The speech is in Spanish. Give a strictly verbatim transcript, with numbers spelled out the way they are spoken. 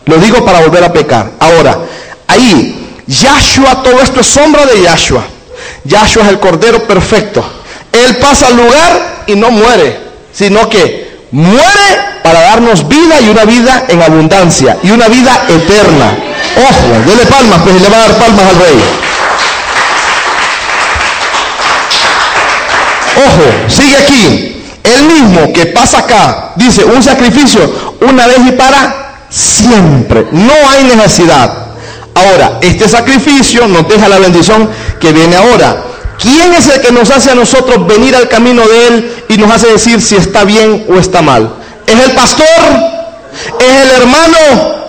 Lo digo para volver a pecar. Ahora, ahí, Yahshua, todo esto es sombra de Yahshua. Yahshua es el Cordero perfecto. Él pasa al lugar y no muere, sino que muere para darnos vida y una vida en abundancia y una vida eterna. Ojo, dele palmas, pues, y le va a dar palmas al rey. Ojo, sigue aquí. Él mismo que pasa acá, dice, un sacrificio una vez y para siempre. No hay necesidad. Ahora, este sacrificio nos deja la bendición que viene ahora. ¿Quién es el que nos hace a nosotros venir al camino de Él y nos hace decir si está bien o está mal? ¿Es el pastor? ¿Es el hermano?